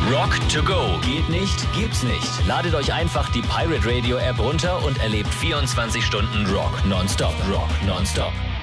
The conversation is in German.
Rock to go. Geht nicht, gibt's nicht. Ladet euch einfach die Pirate Radio App runter und erlebt 24 Stunden Rock nonstop. Rock nonstop.